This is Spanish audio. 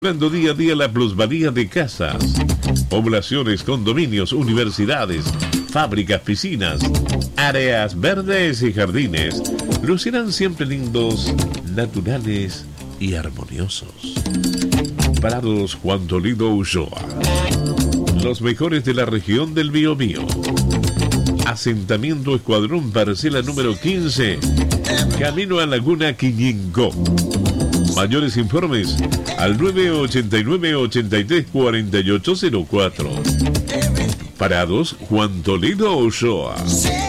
Dando día a día la plusvalía de casas, poblaciones, condominios, universidades, fábricas, piscinas, áreas verdes y jardines lucirán siempre lindos, naturales y armoniosos. Prados Juan Toledo Ulloa, los mejores de la región del Biobío. Asentamiento Escuadrón, parcela número 15, camino a Laguna Quiñingó. Mayores informes al 989-834804. Prados Juan Toledo Ulloa.